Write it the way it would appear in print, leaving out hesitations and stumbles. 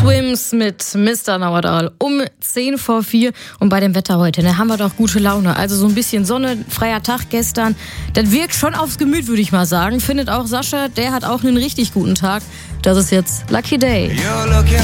Swims mit Mr. Know-it-all um 10 vor 4. Und bei dem Wetter heute, ne, haben wir doch gute Laune. Also so ein bisschen Sonne, freier Tag gestern. Das wirkt schon aufs Gemüt, würde ich mal sagen. Findet auch Sascha, der hat auch einen richtig guten Tag. Das ist jetzt Lucky Day.